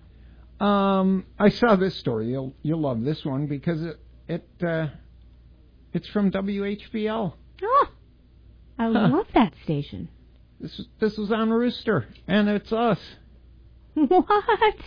I saw this story. You'll love this one because it's from WHBL. Oh, I love that station. This was on Rooster, and it's us. What?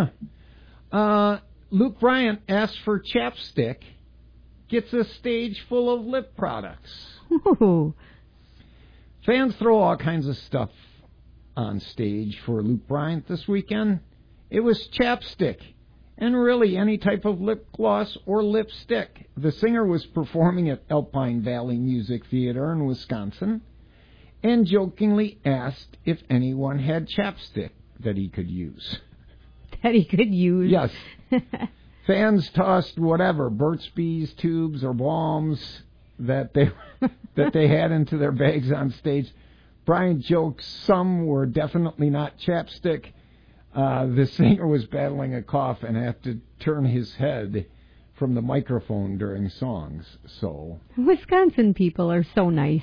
Luke Bryant asks for chapstick, gets a stage full of lip products. Ooh. Fans throw all kinds of stuff on stage for Luke Bryant this weekend. It was chapstick, and really any type of lip gloss or lipstick. The singer was performing at Alpine Valley Music Theater in Wisconsin, and jokingly asked if anyone had chapstick that he could use. That he could use? Yes. Fans tossed whatever, Burt's Bees tubes or balms that they had into their bags on stage. Bryant jokes some were definitely not chapstick. The singer was battling a cough and had to turn his head from the microphone during songs. So Wisconsin people are so nice.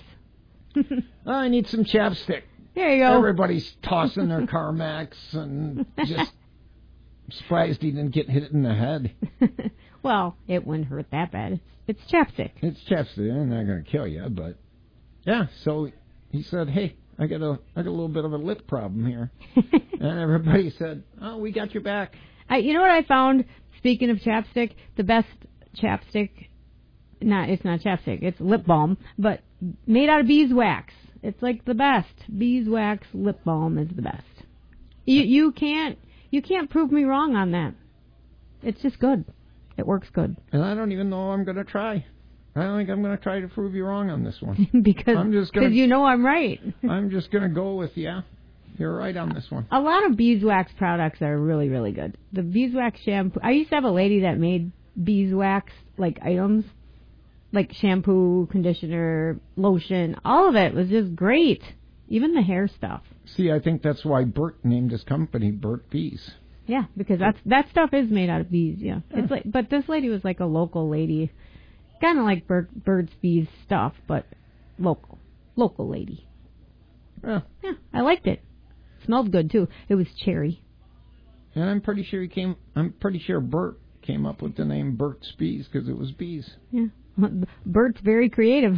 I need some chapstick. There you go. Everybody's tossing their Carmex and just surprised he didn't get hit in the head. Well, it wouldn't hurt that bad. It's chapstick. It's chapstick. It's not going to kill you, but yeah. So he said, "Hey, I got a little bit of a lip problem here," and everybody said, "Oh, we got your back." You know what I found? Speaking of chapstick, the best chapstick. It's not chapstick. It's lip balm, but made out of beeswax. It's like the best. Beeswax lip balm is the best. You can't prove me wrong on that. It's just good. It works good. And I don't even know I'm going to try. I don't think I'm going to try to prove you wrong on this one. because you know I'm right. I'm just going to go with, you're right on this one. A lot of beeswax products are really, really good. The beeswax shampoo. I used to have a lady that made beeswax, like, items. Like shampoo, conditioner, lotion. All of it was just great. Even the hair stuff. See, I think that's why Bert named his company Bert Bees. Yeah, because that stuff is made out of bees. Yeah, it's like, but this lady was like a local lady, kind of like Burt's Bees stuff, but local lady. Yeah, I liked it. Smelled good too. It was cherry. And I'm pretty sure Bert came up with the name Burt's Bees because it was bees. Yeah, Bert's very creative.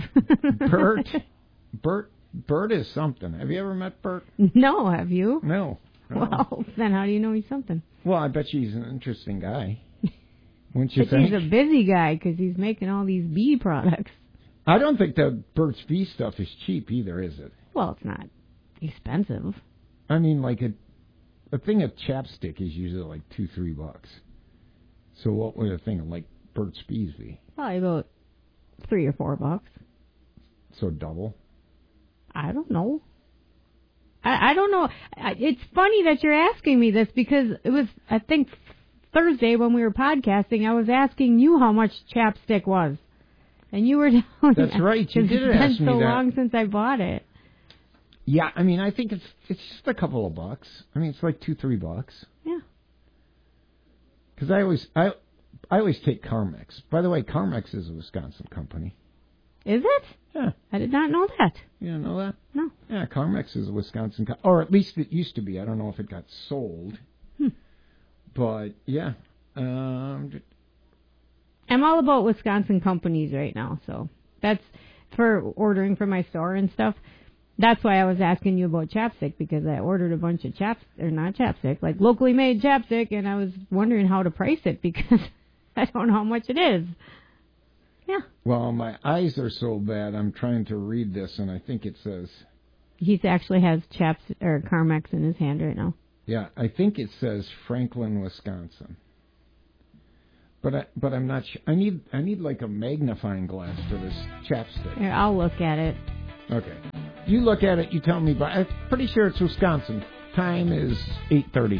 Bert is something. Have you ever met Bert? No, have you? No. Well, then how do you know he's something? Well, I bet you he's an interesting guy. Wouldn't you but think? He's a busy guy because he's making all these bee products. I don't think that Burt's Bee stuff is cheap either, is it? Well, it's not expensive. I mean, like a thing of chapstick is usually like $2-3. So what would a thing of like Burt's Bees be? Probably about $3 or $4. So double? I don't know. I don't know. It's funny that you're asking me this because it was, I think, Thursday when we were podcasting, I was asking you how much chapstick was. And you were telling That's right. You did ask me that. It's been so long since I bought it. Yeah, I mean, I think it's just a couple of bucks. I mean, it's like $2-3. Yeah. Because I always take Carmex. By the way, Carmex is a Wisconsin company. Is it? Yeah. I did not know that. You didn't know that? No. Yeah, Carmex is a Wisconsin company. Or at least it used to be. I don't know if it got sold. But, yeah. I'm all about Wisconsin companies right now, so that's for ordering for my store and stuff. That's why I was asking you about chapstick, because I ordered a bunch of like locally made chapstick, and I was wondering how to price it because I don't know how much it is. Yeah. Well, my eyes are so bad, I'm trying to read this, and I think it says... He actually has Carmex in his hand right now. Yeah, I think it says Franklin, Wisconsin. But I'm not sure. I need like a magnifying glass for this chapstick. Here, I'll look at it. Okay. You look at it, you tell me, but I'm pretty sure it's Wisconsin. Time is 8:30.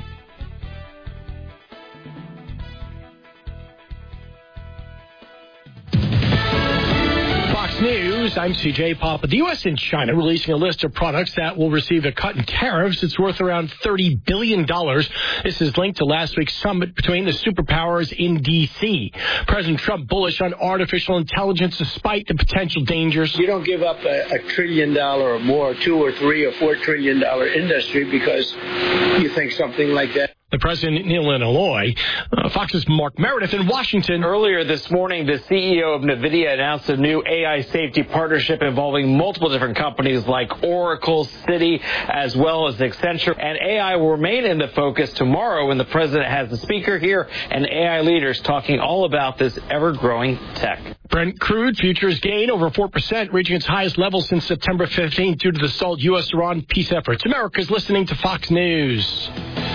Fox News, I'm CJ Papa. The U.S. and China releasing a list of products that will receive a cut in tariffs. It's worth around $30 billion. This is linked to last week's summit between the superpowers in D.C. President Trump bullish on artificial intelligence despite the potential dangers. You don't give up a $1 trillion or more, $2 or $3 or $4 trillion industry because you think something like that. The president in Illinois. Fox's Mark Meredith in Washington. Earlier this morning, the CEO of NVIDIA announced a new AI safety partnership involving multiple different companies like Oracle, Citi, as well as Accenture. And AI will remain in the focus tomorrow when the president has the speaker here and AI leaders talking all about this ever-growing tech. Brent crude futures gain over 4%, reaching its highest level since September 15th due to the stalled U.S.-Iran peace efforts. America's listening to Fox News.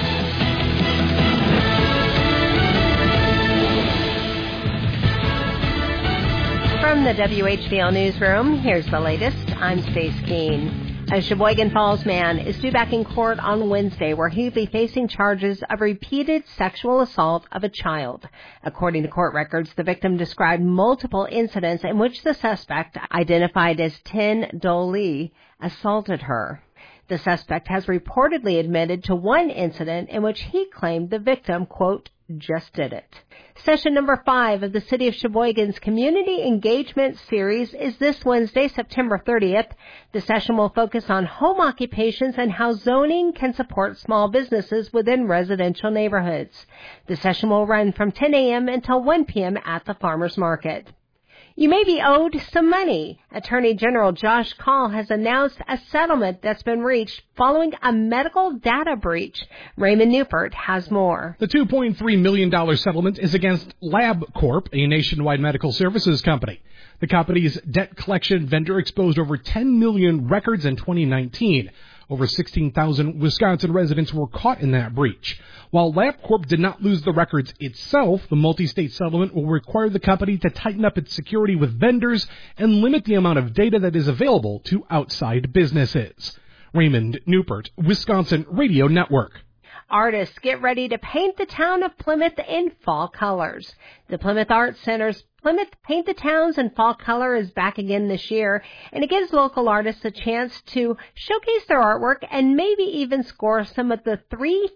From the WHBL Newsroom, here's the latest. I'm Stace Keene. A Sheboygan Falls man is due back in court on Wednesday where he'll be facing charges of repeated sexual assault of a child. According to court records, the victim described multiple incidents in which the suspect, identified as Tin Do Lee, assaulted her. The suspect has reportedly admitted to one incident in which he claimed the victim, quote, just did it. Session number 5 of the City of Sheboygan's Community Engagement Series is this Wednesday, September 30th. The session will focus on home occupations and how zoning can support small businesses within residential neighborhoods. The session will run from 10 a.m. until 1 p.m. at the Farmers Market. You may be owed some money. Attorney General Josh Kaul has announced a settlement that's been reached following a medical data breach. Raymond Newport has more. The $2.3 million settlement is against LabCorp, a nationwide medical services company. The company's debt collection vendor exposed over 10 million records in 2019. Over 16,000 Wisconsin residents were caught in that breach. While LabCorp did not lose the records itself, the multi-state settlement will require the company to tighten up its security with vendors and limit the amount of data that is available to outside businesses. Raymond Newport, Wisconsin Radio Network. Artists get ready to paint the town of Plymouth in fall colors. The Plymouth Arts Center's Plymouth Paint the Towns in Fall Color is back again this year, and it gives local artists a chance to showcase their artwork and maybe even score some of the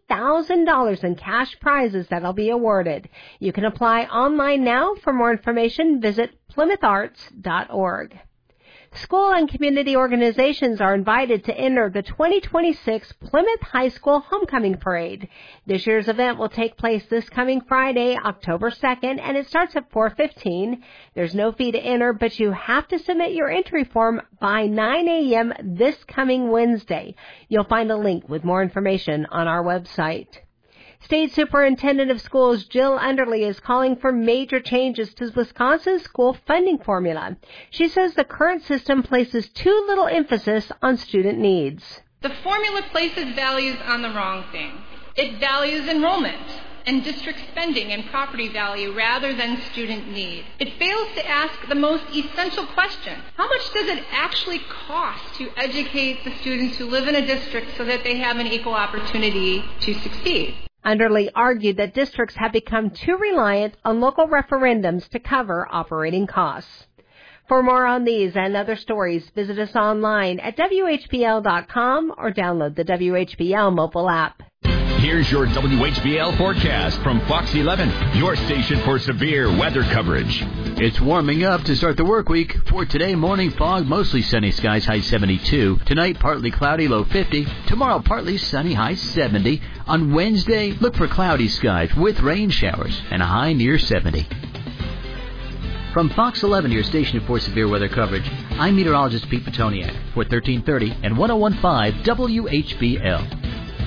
$3,000 in cash prizes that'll be awarded. You can apply online now. For more information, visit PlymouthArts.org. School and community organizations are invited to enter the 2026 Plymouth High School Homecoming Parade. This year's event will take place this coming Friday, October 2nd, and it starts at 4:15. There's no fee to enter, but you have to submit your entry form by 9 a.m. this coming Wednesday. You'll find a link with more information on our website. State Superintendent of Schools Jill Underly is calling for major changes to Wisconsin's school funding formula. She says the current system places too little emphasis on student needs. The formula places values on the wrong thing. It values enrollment and district spending and property value rather than student need. It fails to ask the most essential question: how much does it actually cost to educate the students who live in a district so that they have an equal opportunity to succeed? Underly argued that districts have become too reliant on local referendums to cover operating costs. For more on these and other stories, visit us online at WHBL.com or download the WHBL mobile app. Here's your WHBL forecast from Fox 11, your station for severe weather coverage. It's warming up to start the work week. For today, morning fog, mostly sunny skies, high 72. Tonight, partly cloudy, low 50. Tomorrow, partly sunny, high 70. On Wednesday, look for cloudy skies with rain showers and a high near 70. From Fox 11, your station for severe weather coverage, I'm meteorologist Pete Petoniak for 1330 and 1015 WHBL.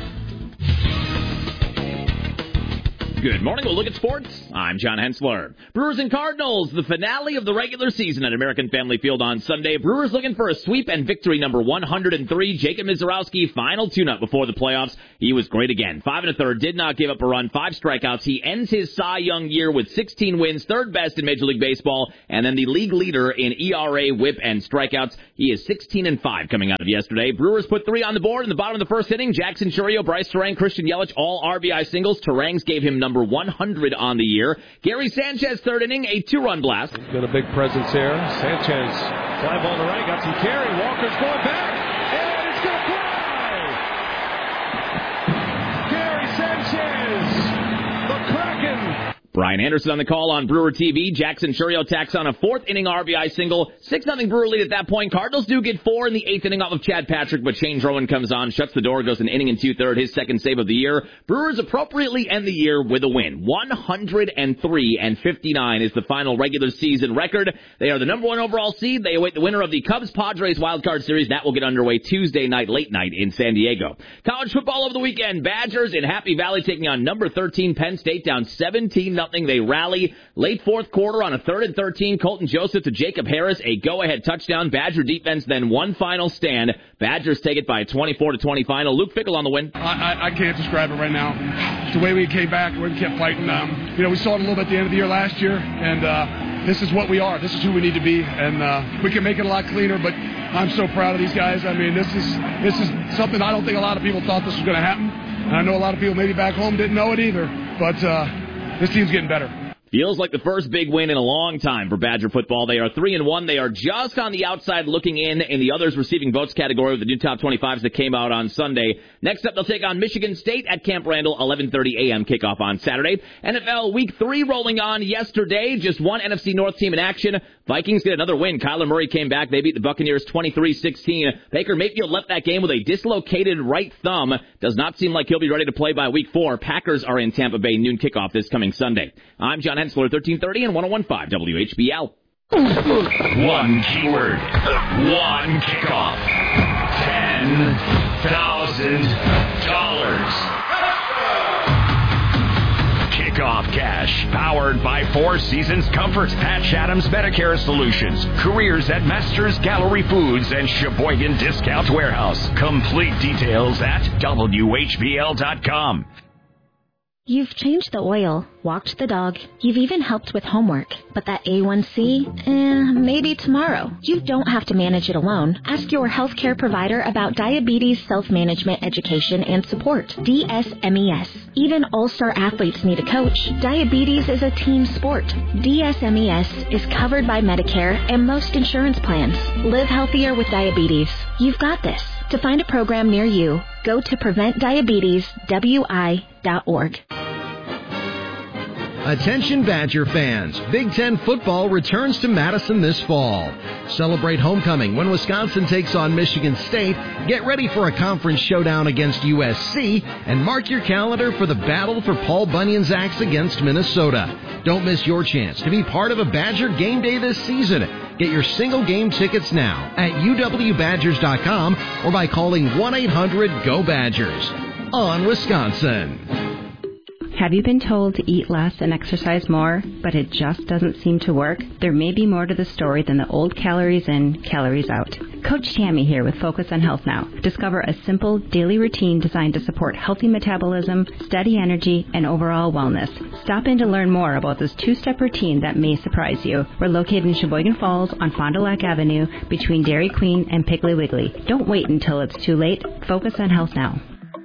Good morning. We'll look at sports. I'm John Hensler. Brewers and Cardinals, the finale of the regular season at American Family Field on Sunday. Brewers looking for a sweep and victory number 103. Jacob Mizorowski, final tune-up before the playoffs. He was great again. 5 1/3, did not give up a run, 5 strikeouts. He ends his Cy Young year with 16 wins, third best in Major League Baseball, and then the league leader in ERA, whip, and strikeouts. He is 16-5 coming out of yesterday. Brewers put 3 on the board in the bottom of the first inning. Jackson Chourio, Bryce Terang, Christian Yelich, all RBI singles. Terangs gave him number 100 on the year. Gary Sanchez, third inning, a 2-run blast. Got a big presence here. Sanchez, fly ball to right, got some carry. Walker's going back, and it's going to fly. Gary Sanchez, the Kraken. Brian Anderson on the call on Brewer TV. Jackson Chourio tacks on a 4th inning RBI single. 6-0 Brewer lead at that point. Cardinals do get 4 in the 8th inning off of Chad Patrick, but Shane Drowan comes on, shuts the door, goes an inning and 2/3, his second save of the year. Brewers appropriately end the year with a win. 103-59 is the final regular season record. They are the number 1 overall seed. They await the winner of the Cubs-Padres wildcard series. That will get underway Tuesday night, late night in San Diego. College football over the weekend. Badgers in Happy Valley taking on number 13 Penn State, down 17-0. They rally late fourth quarter on a 3rd and 13. Colton Joseph to Jacob Harris, a go-ahead touchdown. Badger defense then one final stand. Badgers take it by a 24-20 final. Luke Fickell on the win. I can't describe it right now. The way we came back, the way we kept fighting. We saw it a little bit at the end of the year last year, and this is what we are. This is who we need to be, and we can make it a lot cleaner. But I'm so proud of these guys. I mean, this is something I don't think a lot of people thought this was going to happen, and I know a lot of people maybe back home didn't know it either. But this team's getting better. Feels like the first big win in a long time for Badger football. They are 3-1. They are just on the outside looking in the others receiving votes category with the new top 25s that came out on Sunday. Next up, they'll take on Michigan State at Camp Randall, 11:30 a.m. kickoff on Saturday. NFL Week 3 rolling on yesterday. Just one NFC North team in action. Vikings get another win. Kyler Murray came back. They beat the Buccaneers 23-16. Baker Mayfield left that game with a dislocated right thumb. Does not seem like he'll be ready to play by Week 4. Packers are in Tampa Bay, noon kickoff this coming Sunday. I'm John Hensler, 1330 and 1015 WHBL. One keyword, one kickoff, $10,000. Kickoff Cash, powered by Four Seasons Comfort, Patch Adams Medicare Solutions, careers at Masters Gallery Foods and Sheboygan Discount Warehouse. Complete details at WHBL.com. You've changed the oil, walked the dog, you've even helped with homework. But that A1C, maybe tomorrow. You don't have to manage it alone. Ask your healthcare provider about diabetes self-management education and support. DSMES. Even all-star athletes need a coach. Diabetes is a team sport. DSMES is covered by Medicare and most insurance plans. Live healthier with diabetes. You've got this. To find a program near you, go to PreventDiabetesWI.org. Attention Badger fans, Big Ten football returns to Madison this fall. Celebrate homecoming when Wisconsin takes on Michigan State, get ready for a conference showdown against USC, and mark your calendar for the battle for Paul Bunyan's axe against Minnesota. Don't miss your chance to be part of a Badger game day this season. Get your single game tickets now at uwbadgers.com or by calling 1-800-GO-BADGERS. On Wisconsin. Have you been told to eat less and exercise more, but it just doesn't seem to work? There may be more to the story than the old calories in, calories out. Coach Tammy here with Focus on Health Now. Discover a simple daily routine designed to support healthy metabolism, steady energy, and overall wellness. Stop in to learn more about this two-step routine that may surprise you. We're located in Sheboygan Falls on Fond du Lac Avenue between Dairy Queen and Piggly Wiggly. Don't wait until it's too late. Focus on Health Now.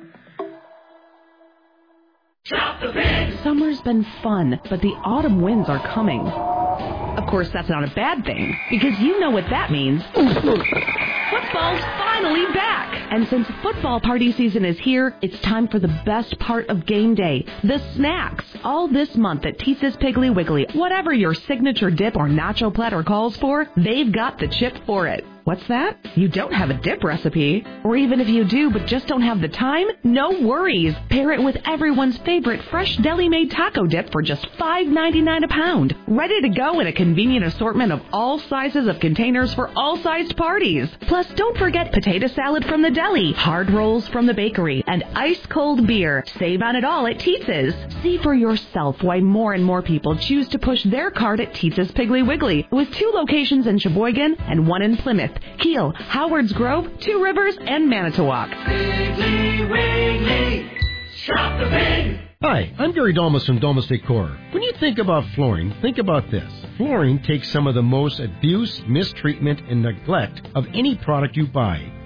Summer's been fun, but the autumn winds are coming. Of course, that's not a bad thing, because you know what that means. Football's finally back! And since football party season is here, it's time for the best part of game day, the snacks. All this month at Teese's Piggly Wiggly, whatever your signature dip or nacho platter calls for, they've got the chip for it. What's that? You don't have a dip recipe? Or even if you do but just don't have the time? No worries. Pair it with everyone's favorite fresh deli-made taco dip for just $5.99 a pound. Ready to go in a convenient assortment of all sizes of containers for all sized parties. Plus, don't forget potato salad from the deli, hard rolls from the bakery, and ice-cold beer. Save on it all at Teetz's. See for yourself why more and more people choose to push their cart at Teetz's Piggly Wiggly, with 2 locations in Sheboygan and 1 in Plymouth, Kiel, Howards Grove, 2 Rivers, and Manitowoc. Piggly Wiggly, shop the pig. Hi, I'm Gary Dalmas from Dalmas Decor. When you think about flooring, think about this. Flooring takes some of the most abuse, mistreatment, and neglect of any product you buy.